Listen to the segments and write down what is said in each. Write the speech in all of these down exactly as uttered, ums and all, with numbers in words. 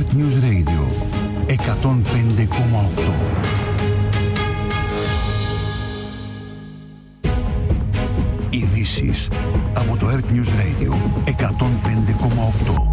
Earth News Radio εκατόν πέντε κόμμα οκτώ. Ειδήσεις από το Earth News Radio εκατόν πέντε κόμμα οκτώ.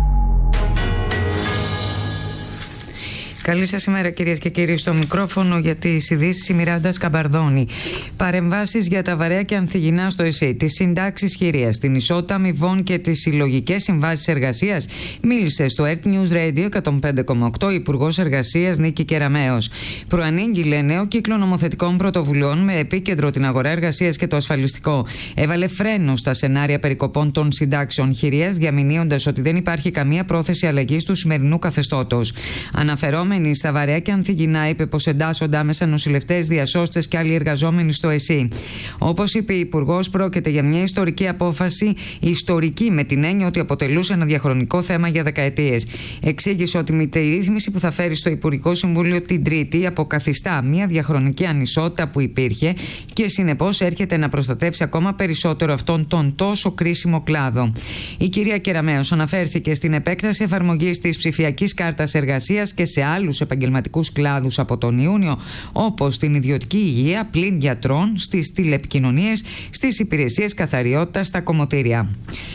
Καλή σας ημέρα, κυρίες και κύριοι. Στο μικρόφωνο για τις ειδήσεις η Μιράντα Σκαμπαρδόνη. Παρεμβάσεις για τα βαρέα και ανθυγινά στο ΕΣΥ, τις συντάξεις χειρίας, την ισότητα αμοιβών και τις συλλογικές συμβάσεις εργασίας, μίλησε στο Earth News Radio εκατόν πέντε κόμμα οκτώ η Υπουργός Εργασίας Νίκη Κεραμέως. Προανήγγειλε νέο κύκλο νομοθετικών πρωτοβουλειών με επίκεντρο την αγορά εργασίας και το ασφαλιστικό. Έβαλε φρένο στα σενάρια περικοπών των συντάξεων χειρίας, διαμηνύοντας ότι δεν υπάρχει καμία πρόθεση αλλαγής του σημερινού καθεστώτος. Αναφερόμενοι στα βαρέα και ανθυγινά, είπε πως εντάσσονται άμεσα νοσηλευτές, διασώστες και άλλοι εργαζόμενοι στο ΕΣΥ. Όπως είπε η Υπουργός, πρόκειται για μια ιστορική απόφαση, ιστορική με την έννοια ότι αποτελούσε ένα διαχρονικό θέμα για δεκαετίες. Εξήγησε ότι με τη ρύθμιση που θα φέρει στο Υπουργικό Συμβούλιο την Τρίτη αποκαθιστά μια διαχρονική ανισότητα που υπήρχε και συνεπώς έρχεται να προστατεύσει ακόμα περισσότερο αυτόν τον τόσο κρίσιμο κλάδο. Η κυρία Κεραμέως αναφέρθηκε στην επέκταση εφαρμογής της ψηφιακής κάρτας εργασίας και σε άλλους επαγγελματικούς κλάδους από τον Ιούνιο, όπως την ιδιωτική υγεία, πλην γιατρών, στις τηλεπικοινωνίες, στις υπηρεσίες καθαριότητας, στα κομμωτήρια.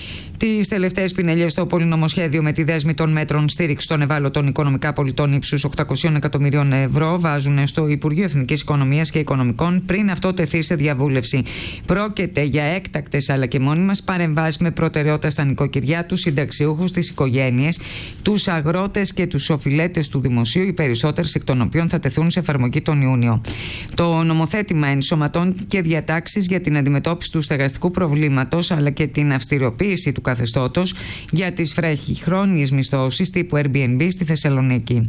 Τις τελευταίες πινελιές στο πολυνομοσχέδιο με τη δέσμη των μέτρων στήριξη των ευάλωτων οικονομικά πολιτών ύψους οκτακόσια εκατομμυρίων ευρώ βάζουν στο Υπουργείο Εθνικής Οικονομίας και Οικονομικών πριν αυτό τεθεί σε διαβούλευση. Πρόκειται για έκτακτες αλλά και μόνιμες παρεμβάσεις με προτεραιότητα στα νοικοκυριά, τους συνταξιούχους, τις οικογένειες, τους αγρότες και τους οφειλέτες του δημοσίου, οι περισσότερες εκ των οποίων θα τεθούν σε εφαρμογή τον Ιούνιο. Το νομοθέτημα ενσωματώνει και διατάξεις για την αντιμετώπιση του στεγαστικού προβλήματος αλλά και την αυστηροποίηση του καθεστώτος για τις βραχυχρόνιες μισθώσεις τύπου Airbnb στη Θεσσαλονίκη.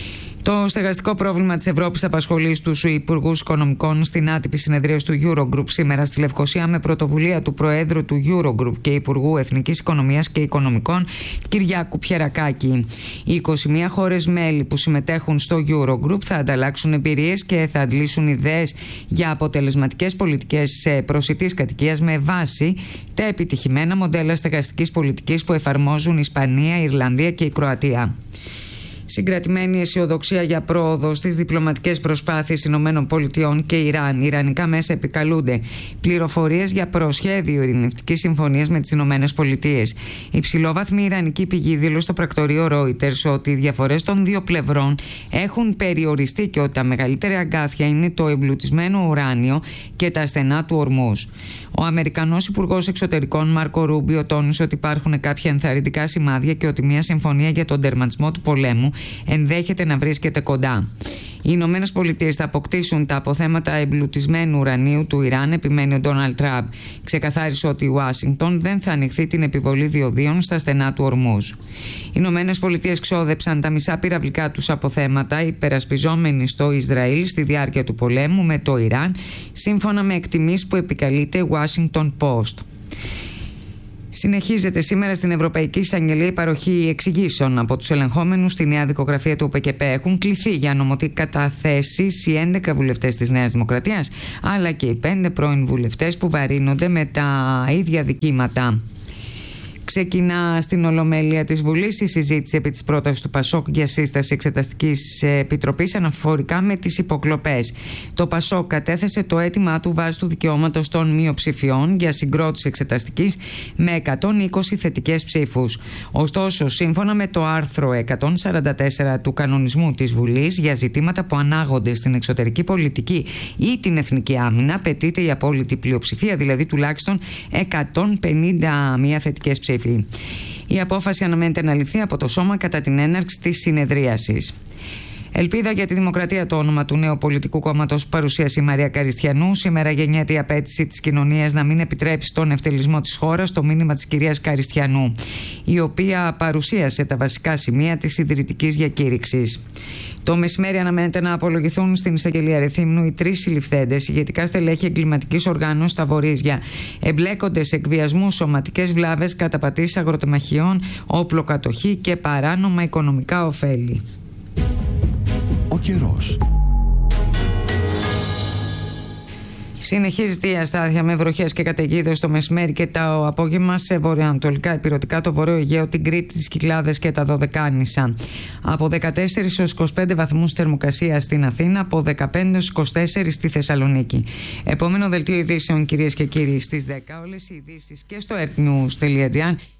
Το στεγαστικό πρόβλημα της Ευρώπης θα απασχολεί στους υπουργούς οικονομικών στην άτυπη συνεδρίαση του Eurogroup σήμερα στη Λευκοσία με πρωτοβουλία του Προέδρου του Eurogroup και Υπουργού Εθνικής Οικονομίας και Οικονομικών Κυριάκου Πιερακάκη. Οι είκοσι μία χώρες μέλη που συμμετέχουν στο Eurogroup θα ανταλλάξουν εμπειρίες και θα αντλήσουν ιδέες για αποτελεσματικές πολιτικές προσιτής κατοικίας με βάση τα επιτυχημένα μοντέλα στεγαστικής πολιτικής που εφαρμόζουν η Ισπανία, η Ιρλανδία και η Κροατία. Συγκρατημένη αισιοδοξία για πρόοδο στις διπλωματικές προσπάθειες Ηνωμένων Πολιτειών και Ιράν. Ιρανικά μέσα επικαλούνται πληροφορίες για προσχέδιο ειρηνευτικής συμφωνίας με τις Ηνωμένες Πολιτείες. Η ψηλόβαθμη ιρανική πηγή δήλωσε στο πρακτορείο Reuters ότι οι διαφορές των δύο πλευρών έχουν περιοριστεί και ότι τα μεγαλύτερα αγκάθια είναι το εμπλουτισμένο ουράνιο και τα στενά του Ορμούζ. Ο Αμερικανός Υπουργός Εξωτερικών Μάρκο Ρούμπιο τόνισε ότι υπάρχουν κάποια ενθαρρυντικά σημάδια και ότι μια συμφωνία για τον τερματισμό του πολέμου ενδέχεται να βρίσκεται κοντά. Οι Ηνωμένες Πολιτείες θα αποκτήσουν τα αποθέματα εμπλουτισμένου ουρανίου του Ιράν, επιμένει ο Ντόναλντ Τραμπ. Ξεκαθάρισε ότι η Ουάσιγκτον δεν θα ανοιχθεί την επιβολή διοδίων στα στενά του Ορμούζ. Οι Ηνωμένες Πολιτείες ξόδεψαν τα μισά πυραυλικά τους αποθέματα υπερασπιζόμενοι στο Ισραήλ στη διάρκεια του πολέμου με το Ιράν, σύμφωνα με εκτιμήσεις που επικαλείται η Washington Post. Συνεχίζεται σήμερα στην Ευρωπαϊκή Εισαγγελία η παροχή εξηγήσεων από τους ελεγχόμενους στη νέα δικογραφία του ΟΠΕΚΕΠΕ. Έχουν κληθεί για νομοτή καταθέσεις οι έντεκα βουλευτές της Νέας Δημοκρατίας, αλλά και οι πέντε πρώην βουλευτές που βαρύνονται με τα ίδια δικήματα. Ξεκινά στην Ολομέλεια της Βουλής η συζήτηση επί της πρότασης του ΠΑΣΟΚ για σύσταση εξεταστικής επιτροπής αναφορικά με τις υποκλοπές. Το ΠΑΣΟΚ κατέθεσε το αίτημά του βάσει του δικαιώματος των μειοψηφιών για συγκρότηση εξεταστικής με εκατόν είκοσι θετικές ψήφους. Ωστόσο, σύμφωνα με το άρθρο εκατόν σαράντα τέσσερα του κανονισμού της Βουλής για ζητήματα που ανάγονται στην εξωτερική πολιτική ή την εθνική άμυνα, απαιτείται η απόλυτη πλειοψηφία, δηλαδή τουλάχιστον εκατόν πενήντα μία θετικές ψήφους. Η απόφαση αναμένεται να ληφθεί από το Σώμα κατά την έναρξη της συνεδρίασης. Ελπίδα για τη Δημοκρατία, το όνομα του νέου πολιτικού κόμματος που παρουσίασε η Μαρία Καριστιανού. Σήμερα γεννιέται η απέτηση της κοινωνίας να μην επιτρέψει τον ευτελισμό της χώρας, το μήνυμα της κυρίας Καριστιανού, η οποία παρουσίασε τα βασικά σημεία της ιδρυτικής διακήρυξης. Το μεσημέρι αναμένεται να απολογηθούν στην εισαγγελία Ρεθύμνου οι τρεις συλληφθέντες ηγετικά στελέχη εγκληματικής οργάνωσης στα Βορίζια. Εμπλέκονται σε εκβιασμούς, σωματικές βλάβες, καταπατήσεις αγροτεμαχιών, όπλοκατοχή και παράνομα οικονομικά ωφέλη. Ο καιρός. Συνεχίζεται η αστάθεια με βροχές και καταιγίδες το μεσημέρι και το απόγευμα σε βορειοανατολικά υπηρετικά, το Βορείο Αιγαίο, την Κρήτη, τις Κυκλάδες και τα Δωδεκάνησα. Από δεκατέσσερις έως είκοσι πέντε βαθμούς θερμοκρασία στην Αθήνα, από δεκαπέντε έως είκοσι τέσσερα στη Θεσσαλονίκη. Επόμενο δελτίο ειδήσεων, κυρίες και κύριοι, στις δέκα. Όλες οι ειδήσεις και στο earthnews τελεία gr.